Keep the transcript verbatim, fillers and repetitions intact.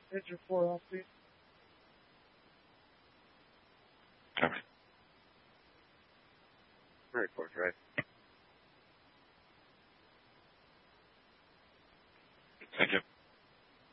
engine four off, please. All right. Very close, right? Thank you.